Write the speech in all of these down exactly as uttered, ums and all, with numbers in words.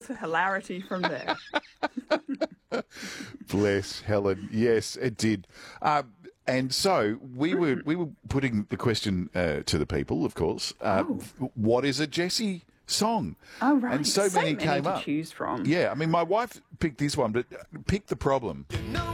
to hilarity from there. Bless Helen. Yes, it did. Um, and so we were we were putting the question uh, to the people, of course. Uh, Oh. What is a Jessie song? Oh, right. And so, many, came to up. choose from. Yeah, I mean, my wife picked this one, but pick the problem.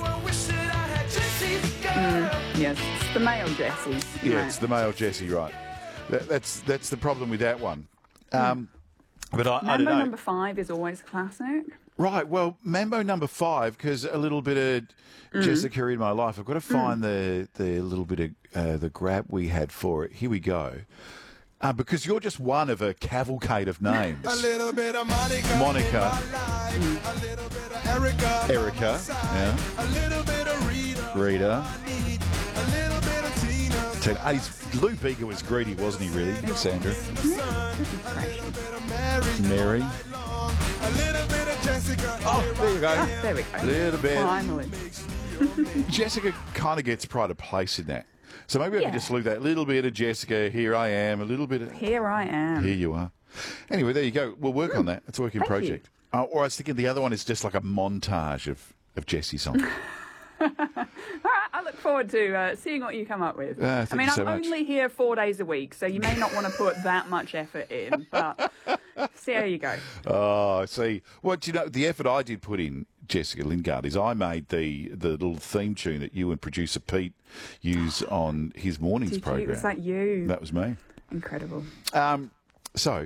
Mm, yes, it's the male Jessies. Yeah, right. it's the male Jessie, right? That, that's that's the problem with that one. Um, but I, I don't Mambo know. number five is always classic. Right, well, Mambo number five, because a little bit of Mm. Jessica in my life. I've got to find the, the little bit of uh, the grab we had for it. Here we go. Uh, because you're just one of a cavalcade of names. A little bit of Monica. Monica. Mm. A little bit of Erica. Erica, yeah. A little bit of Rita. Rita. A little bit of Tina. Ted, uh, he's, Lou Bega was greedy, wasn't he, really, Sandra? A little bit of Mary. Mary. A little bit of Jessica. Oh, there you go. Ah, there we go. Little bit. Finally. Jessica kind of gets pride of place in that. So maybe I Yeah. can just leave that little bit of Jessica, here I am, a little bit of... Here I am. Here you are. Anyway, there you go. We'll work on that. It's a working Thank project. Uh, or I was thinking the other one is just like a montage of, of Jessie songs. All right, I look forward to uh, seeing what you come up with. Ah, thank I mean, you I'm so much. only here four days a week, so you may not want to put that much effort in, but see how you go. Oh, see. Well, do you know, the effort I did put in, Jessica Lingard, is I made the, the little theme tune that you and producer Pete use on his mornings Did you? program. Was that you? That was me. Incredible. Um, so,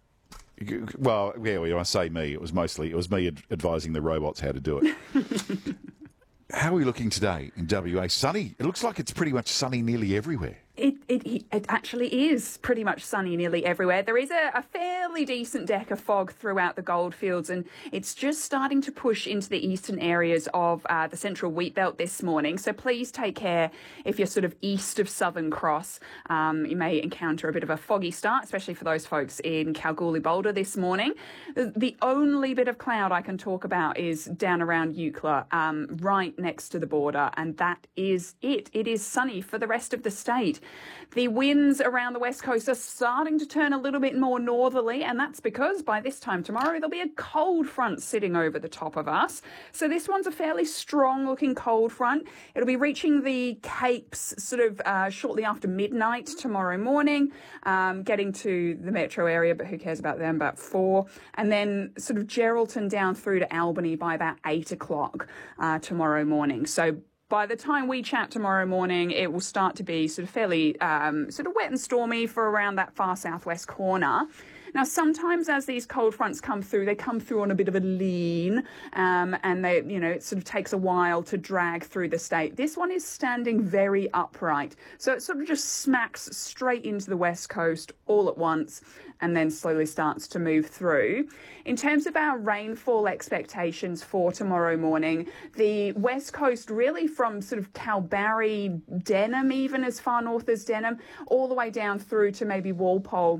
well, yeah, when I say me, it was mostly, it was me ad- advising the robots how to do it. How are we looking today in W A? Sunny. It looks like it's pretty much sunny nearly everywhere. It, it it actually is pretty much sunny nearly everywhere. There is a, a fairly decent deck of fog throughout the goldfields, and it's just starting to push into the eastern areas of uh, the central wheat belt this morning. So please take care if you're sort of east of Southern Cross. Um, you may encounter a bit of a foggy start, especially for those folks in Kalgoorlie Boulder this morning. The, the only bit of cloud I can talk about is down around Eucla, um, right next to the border, and that is it. It is sunny for the rest of the state. The winds around the west coast are starting to turn a little bit more northerly, and that's because by this time tomorrow there'll be a cold front sitting over the top of us. So this one's a fairly strong-looking cold front. It'll be reaching the Capes sort of uh, shortly after midnight tomorrow morning, um, getting to the metro area, but who cares about them, about four, and then sort of Geraldton down through to Albany by about eight o'clock uh, tomorrow morning. So by the time we chat tomorrow morning, it will start to be sort of fairly um, sort of wet and stormy for around that far southwest corner. Now, sometimes as these cold fronts come through, they come through on a bit of a lean, um, and they, you know, it sort of takes a while to drag through the state. This one is standing very upright, so it sort of just smacks straight into the west coast all at once, and then slowly starts to move through. In terms of our rainfall expectations for tomorrow morning, the west coast really from sort of Kalbarri, Denham, even as far north as Denham, all the way down through to maybe Walpole.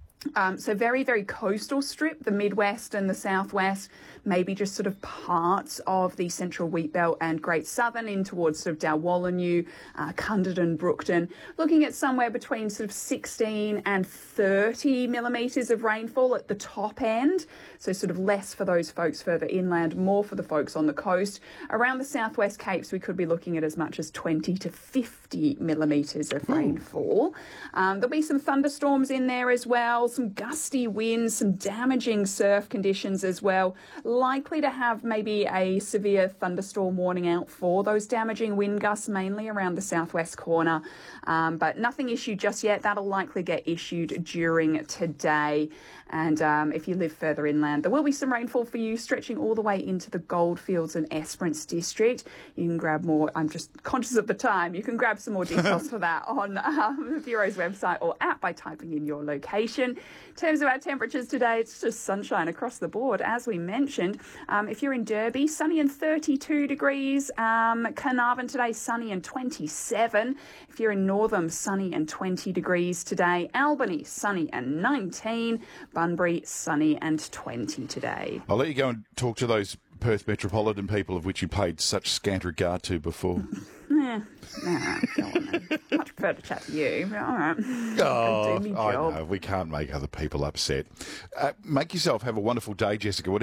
Um, so very, very coastal strip, the Midwest and the Southwest, maybe just sort of parts of the Central Wheat Belt and Great Southern in towards sort of Dalwallinu, uh, Cunderdin, Brookton, looking at somewhere between sort of sixteen and thirty millimetres of rainfall at the top end. So sort of less for those folks further inland, more for the folks on the coast. Around the Southwest Capes, we could be looking at as much as twenty to fifty millimetres of rainfall. Um, there'll be some thunderstorms in there as well, some gusty winds, some damaging surf conditions as well. Likely to have maybe a severe thunderstorm warning out for those damaging wind gusts, mainly around the southwest corner. Um, but nothing issued just yet. That'll likely get issued during today. And um, if you live further inland, there will be some rainfall for you stretching all the way into the Goldfields and Esperance district. You can grab more. I'm just conscious of the time. You can grab some more details for that on um, the Bureau's website or app by typing in your location. In terms of our temperatures today, it's just sunshine across the board, as we mentioned. Um, if you're in Derby, sunny and thirty-two degrees. Um, Carnarvon today, sunny and twenty-seven. If you're in Northam, sunny and twenty degrees today. Albany, sunny and nineteen. Bunbury, sunny and twenty today. I'll let you go and talk to those Perth metropolitan people of which you paid such scant regard to before. Yeah, nah, go on then. Much prefer to chat to you, but all right. Oh, do me I job. know. We can't make other people upset. Uh, make yourself have a wonderful day, Jessica.